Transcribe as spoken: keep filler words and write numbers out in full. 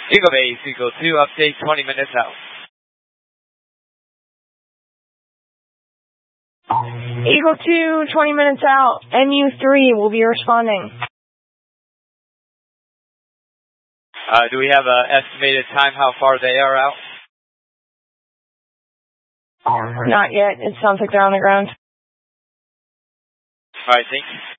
Eagle Base, Eagle two, update twenty minutes out. Eagle two, twenty minutes out. M U three will be responding. Uh, do we have an estimated time how far they are out? Not yet. It sounds like they're on the ground. All right, thanks.